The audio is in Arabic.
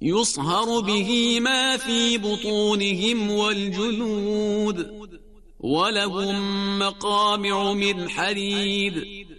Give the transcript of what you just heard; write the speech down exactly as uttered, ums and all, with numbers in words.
يصهر به ما في بطونهم والجلود ولهم مقامع من حديد